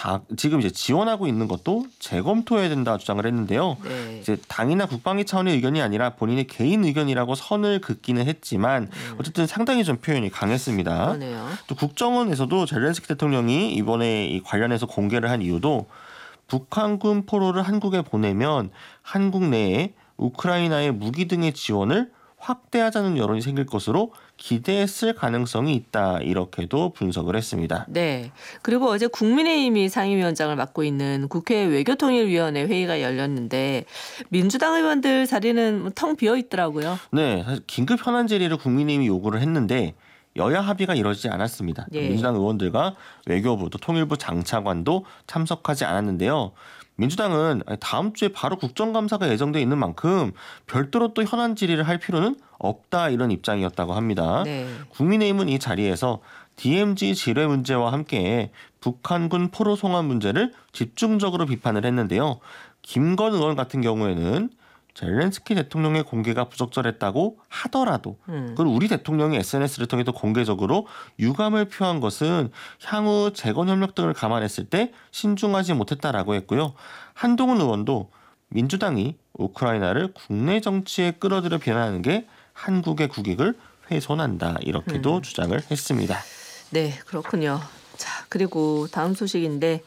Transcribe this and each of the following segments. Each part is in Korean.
지금 이제 지원하고 있는 것도 재검토해야 된다 주장을 했는데요. 네. 이제 당이나 국방위 차원의 의견이 아니라 본인의 개인 의견이라고 선을 긋기는 했지만 어쨌든 상당히 좀 표현이 강했습니다. 그러네요. 또 국정원에서도 젤렌스키 대통령이 이번에 이 관련해서 공개를 한 이유도 북한군 포로를 한국에 보내면 한국 내에 우크라이나의 무기 등의 지원을 확대하자는 여론이 생길 것으로 기대했을 가능성이 있다. 이렇게도 분석을 했습니다. 네. 그리고 어제 국민의힘이 상임위원장을 맡고 있는 국회 외교통일위원회 회의가 열렸는데 민주당 의원들 자리는 텅 비어 있더라고요. 네, 사실 긴급 현안 질의를 국민의힘이 요구를 했는데 여야 합의가 이루어지지 않았습니다. 예. 민주당 의원들과 외교부 또 통일부 장차관도 참석하지 않았는데요. 민주당은 다음 주에 바로 국정감사가 예정돼 있는 만큼 별도로 또 현안 질의를 할 필요는 없다 이런 입장이었다고 합니다. 네. 국민의힘은 이 자리에서 DMZ 지뢰 문제와 함께 북한군 포로 송환 문제를 집중적으로 비판을 했는데요. 김건 의원 같은 경우에는 젤렌스키 대통령의 공개가 부적절했다고 하더라도 그걸 우리 대통령이 SNS를 통해서 공개적으로 유감을 표한 것은 향후 재건 협력 등을 감안했을 때 신중하지 못했다라고 했고요. 한동훈 의원도 민주당이 우크라이나를 국내 정치에 끌어들여 비난하는 게 한국의 국익을 훼손한다 이렇게도 주장을 했습니다. 네, 그렇군요. 자, 그리고 다음 소식인데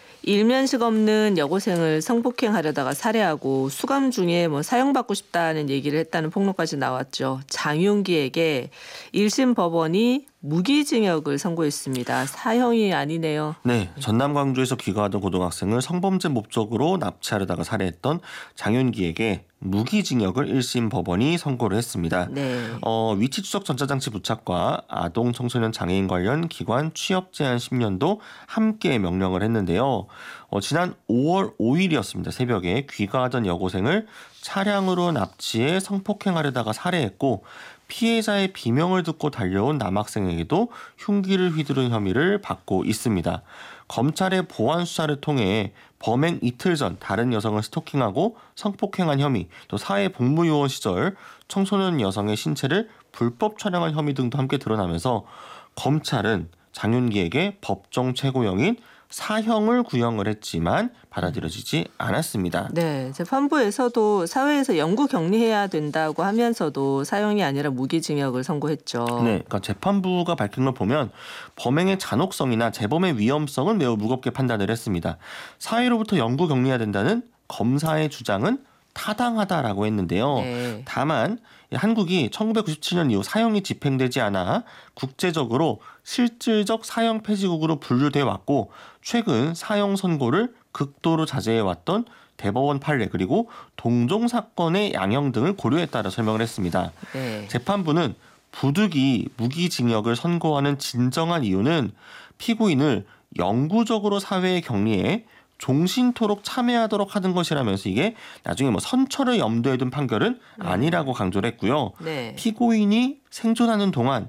일면식 없는 여고생을 성폭행하려다가 살해하고 수감 중에 사형받고 싶다는 얘기를 했다는 폭로까지 나왔죠. 장윤기에게 1심 법원이 무기징역을 선고했습니다. 사형이 아니네요. 네, 전남 광주에서 귀가하던 고등학생을 성범죄 목적으로 납치하려다가 살해했던 장윤기에게 무기징역을 1심 법원이 선고를 했습니다. 네. 위치 추적 전자장치 부착과 아동 청소년 장애인 관련 기관 취업 제한 10년도 함께 명령을 했는데요. 지난 5월 5일이었습니다. 새벽에 귀가하던 여고생을 차량으로 납치해 성폭행하려다가 살해했고 피해자의 비명을 듣고 달려온 남학생에게도 흉기를 휘두른 혐의를 받고 있습니다. 검찰의 보안 수사를 통해 범행 이틀 전 다른 여성을 스토킹하고 성폭행한 혐의, 또 사회복무요원 시절 청소년 여성의 신체를 불법 촬영한 혐의 등도 함께 드러나면서 검찰은 장윤기에게 법정 최고형인 사형을 구형을 했지만 받아들여지지 않았습니다. 네, 재판부에서도 사회에서 영구 격리해야 된다고 하면서도 사형이 아니라 무기징역을 선고했죠. 네, 그러니까 재판부가 밝힌 걸 보면 범행의 잔혹성이나 재범의 위험성은 매우 무겁게 판단을 했습니다. 사회로부터 영구 격리해야 된다는 검사의 주장은 타당하다라고 했는데요. 네. 다만 한국이 1997년 이후 사형이 집행되지 않아 국제적으로 실질적 사형 폐지국으로 분류돼 왔고 최근 사형 선고를 극도로 자제해왔던 대법원 판례 그리고 동종 사건의 양형 등을 고려했다라 설명을 했습니다. 네. 재판부는 부득이 무기징역을 선고하는 진정한 이유는 피고인을 영구적으로 사회에 격리해 종신토록 참여하도록 하는 것이라면서 이게 나중에 선처를 염두에 둔 판결은 아니라고 강조를 했고요. 네. 피고인이 생존하는 동안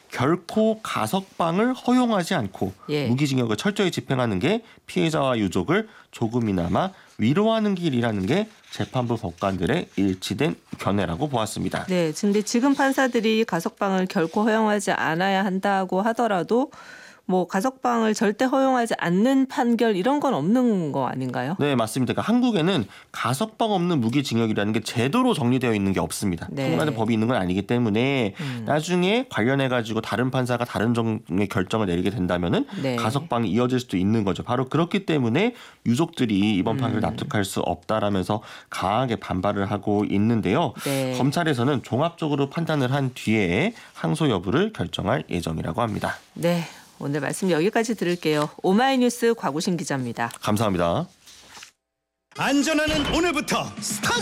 결코 가석방을 허용하지 않고 예. 무기징역을 철저히 집행하는 게 피해자와 유족을 조금이나마 위로하는 길이라는 게 재판부 법관들의 일치된 견해라고 보았습니다. 네, 근데 지금 판사들이 가석방을 결코 허용하지 않아야 한다고 하더라도 가석방을 절대 허용하지 않는 판결 이런 건 없는 거 아닌가요? 네, 맞습니다. 그러니까 한국에는 가석방 없는 무기징역이라는 게 제도로 정리되어 있는 게 없습니다. 네. 통일하는 법이 있는 건 아니기 때문에 나중에 관련해가지고 다른 판사가 다른 종의 결정을 내리게 된다면은 네. 가석방이 이어질 수도 있는 거죠. 바로 그렇기 때문에 유족들이 이번 판결을 납득할 수 없다라면서 강하게 반발을 하고 있는데요. 네. 검찰에서는 종합적으로 판단을 한 뒤에 항소 여부를 결정할 예정이라고 합니다. 네. 오늘 말씀 여기까지 들을게요. 오마이뉴스 곽우신 기자입니다. 감사합니다. 안전하는 오늘부터 스타트!